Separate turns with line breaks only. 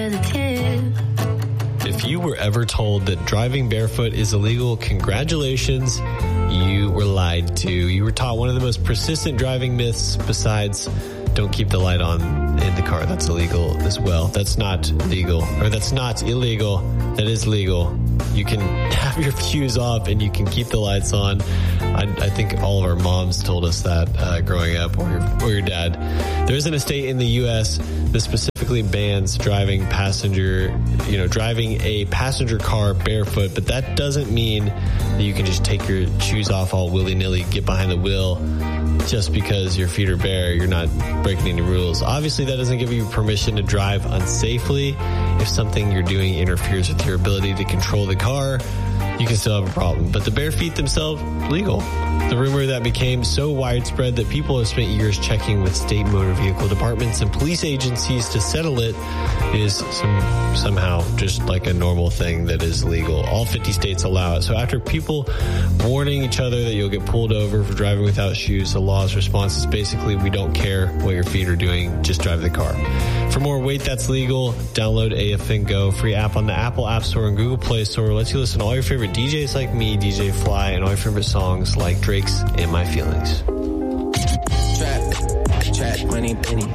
If you were ever told that driving barefoot is illegal, congratulations, you were lied to. You were taught one of the most persistent driving myths besides don't keep the light on in the car. That's illegal as well. That's not legal, or that's not illegal. That is legal. You can have your fuse off and you can keep the lights on. I think all of our moms told us that growing up, or your dad. There isn't a state in the U.S. that specifically bans driving a passenger car barefoot, but that doesn't mean that you can just take your shoes off all willy-nilly, get behind the wheel just because your feet are bare. You're not breaking any rules. Obviously, that doesn't give you permission to drive unsafely. If something you're doing interferes with your ability to control the car, you can still have a problem. But the bare feet themselves, legal. The rumor that became so widespread that people have spent years checking with state motor vehicle departments and police agencies to settle it is somehow just like a normal thing that is legal. All 50 states allow it. So after people warning each other that you'll get pulled over for driving without shoes, the law's response is basically, we don't care what your feet are doing, just drive the car. For more Wait That's Legal, download AFN Go, free app on the Apple App Store and Google Play Store. Lets you listen to all your favorite DJs like me, DJ Fly, and all your favorite songs like Drake's In My Feelings.
Trap, money, penny.